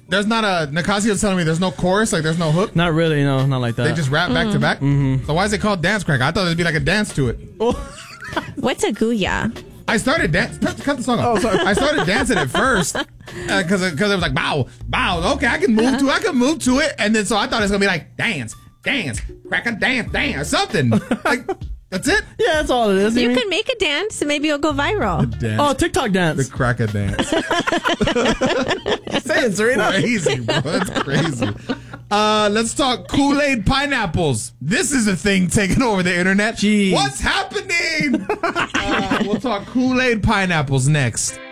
there's not a Nicasio's telling me there's no chorus, like there's no hook. Not really, no, not like that. They just rap back to back. So why is it called Dance Crank? I thought there'd be like a dance to it. What's a Guya? I started dance. Cut the song off. I started dancing at first because it was like bow, bow. Okay, I can move to it, and then so I thought it was gonna be like dance, crack a dance, something like. That's it? Yeah, that's all it is. You can make a dance and maybe it'll go viral. Oh, TikTok dance. The cracker dance. Say it, Serena. Crazy, bro. That's crazy. Let's talk Kool-Aid pineapples. This is a thing taking over the internet. Jeez. What's happening? We'll talk Kool-Aid pineapples next.